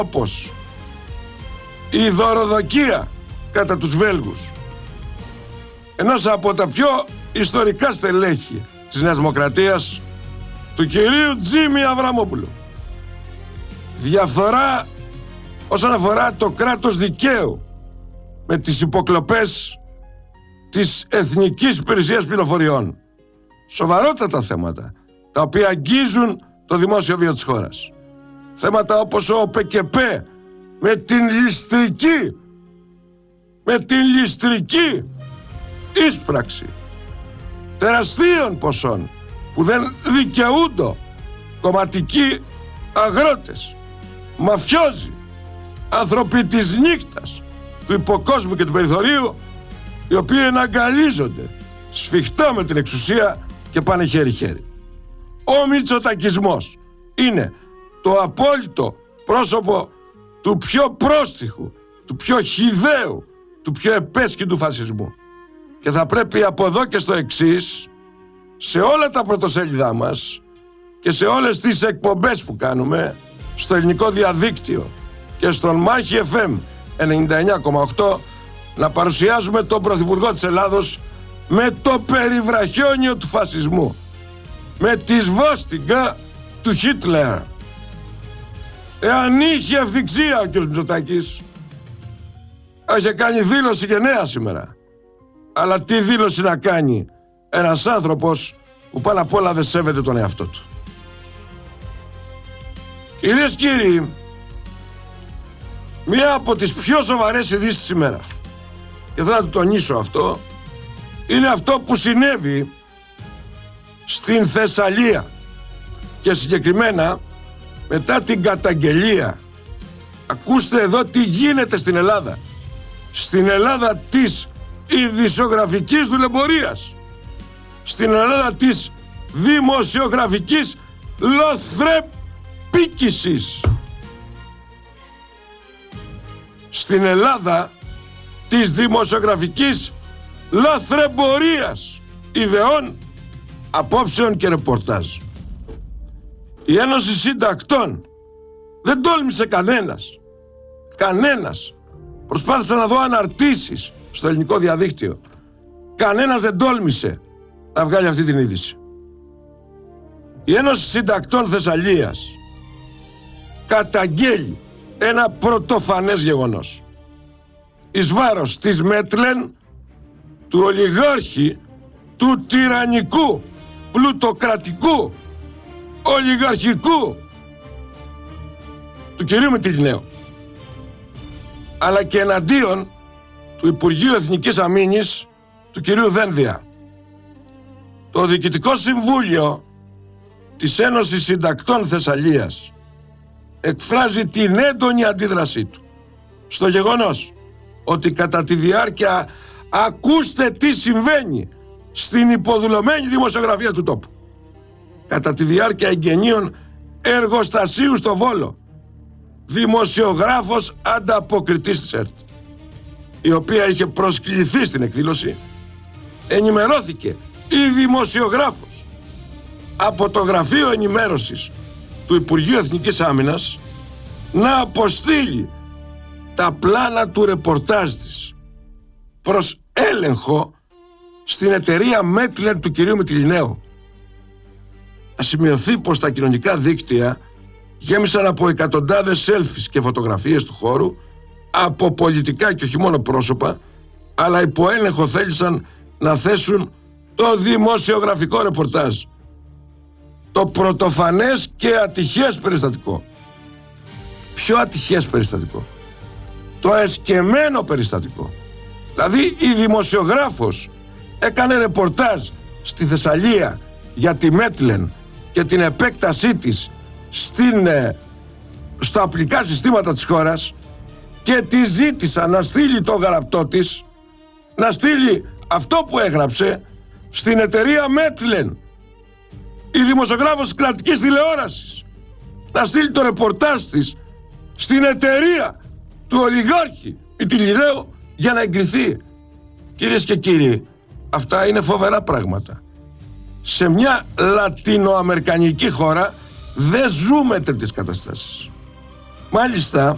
όπως η δωροδοκία κατά τους Βέλγους ενός από τα πιο ιστορικά στελέχη της Νέας Δημοκρατίας, του κυρίου Τζίμι Αβραμόπουλου, διαφθορά όσον αφορά το κράτος δικαίου με τις υποκλοπές της Εθνικής Υπηρεσίας Πληροφοριών, σοβαρότατα θέματα τα οποία αγγίζουν το δημόσιο βίο της χώρας, θέματα όπως ο ΠΚΠ με την ληστρική ίσπραξη τεραστίων ποσών που δεν δικαιούνται κομματικοί αγρότες, μαφιόζοι, άνθρωποι της νύχτας, του υποκόσμου και του περιθωρίου, οι οποίοι εναγκαλίζονται σφιχτά με την εξουσία και πάνε χέρι-χέρι. Ο μητσοτακισμός είναι το απόλυτο πρόσωπο του πιο πρόστιχου, του πιο χυδαίου, του πιο επέσχυντου φασισμού. Και θα πρέπει από εδώ και στο εξής, σε όλα τα πρωτοσέλιδά μας και σε όλες τις εκπομπές που κάνουμε στο ελληνικό διαδίκτυο και στον Μάχη FM 99,8, να παρουσιάζουμε τον Πρωθυπουργό της Ελλάδος με το περιβραχιόνιο του φασισμού, με τη σβάστιγκα του Χίτλερ. Εάν είχε ευθυξία ο κ. Μητσοτάκης, είχε κάνει δήλωση γενναία σήμερα. Αλλά τι δήλωση να κάνει ένας άνθρωπος που πάνω απ' όλα δεν σέβεται τον εαυτό του. Κυρίες και κύριοι, μία από τις πιο σοβαρές ειδήσεις της ημέρας, και θέλω να το τονίσω αυτό, είναι αυτό που συνέβη στην Θεσσαλία και συγκεκριμένα μετά την καταγγελία. Ακούστε εδώ τι γίνεται στην Ελλάδα. Στην Ελλάδα της ειδησιογραφικής δουλεμπορίας, στην Ελλάδα της δημοσιογραφικής λοθρεπίκησης, στην Ελλάδα της δημοσιογραφικής λαθρεμπορίας ιδεών, απόψεων και ρεπορτάζ. Η Ένωση Συντακτών δεν τόλμησε κανένας. Προσπάθησα να δω αναρτήσεις στο ελληνικό διαδίκτυο. Κανένας δεν τόλμησε να βγάλει αυτή την είδηση. Η Ένωση Συντακτών Θεσσαλίας καταγγέλει ένα πρωτοφανές γεγονός εις βάρος της Μέτλεν, του ολιγάρχη, του τυραννικού, πλουτοκρατικού, ολιγαρχικού, του κυρίου Μητυλινέου, αλλά και εναντίον του Υπουργείου Εθνικής Αμήνης, του κυρίου Δένδια. Το Διοικητικό Συμβούλιο της Ένωσης Συντακτών Θεσσαλίας εκφράζει την έντονη αντίδρασή του στο γεγονός ότι κατά τη διάρκεια, ακούστε τι συμβαίνει στην υποδουλωμένη δημοσιογραφία του τόπου, κατά τη διάρκεια εγγενείων εργοστασίου στο Βόλο, δημοσιογράφος ανταποκριτής της ΕΡΤ, η οποία είχε προσκληθεί στην εκδήλωση, ενημερώθηκε η δημοσιογράφος από το Γραφείο Ενημέρωσης του Υπουργείου Εθνικής Άμυνας να αποστείλει τα πλάνα του ρεπορτάζ της προς έλεγχο στην εταιρεία Μέτλεν του κυρίου Μητυλινέου. Να σημειωθεί πως τα κοινωνικά δίκτυα γέμισαν από εκατοντάδες selfies και φωτογραφίες του χώρου, από πολιτικά και όχι μόνο πρόσωπα, αλλά υπό έλεγχο θέλησαν να θέσουν το δημοσιογραφικό ρεπορτάζ. Το πρωτοφανές και ατυχές περιστατικό. Ποιο ατυχές περιστατικό? Το εσκεμμένο περιστατικό. Δηλαδή η δημοσιογράφος έκανε ρεπορτάζ στη Θεσσαλία για τη Μέτλεν και την επέκτασή της στα οπλικά συστήματα της χώρας και τη ζήτησα να στείλει το γραπτό της, να στείλει αυτό που έγραψε στην εταιρεία Μέτλεν, η δημοσιογράφος κρατικής τηλεόρασης, να στείλει το ρεπορτάζ της στην εταιρεία του ολιγάρχη Μητυλινέου για να εγκριθεί. Κυρίες και κύριοι, αυτά είναι φοβερά πράγματα. Σε μια λατινοαμερικανική χώρα δεν ζούμε τέτοιες καταστάσεις. Μάλιστα,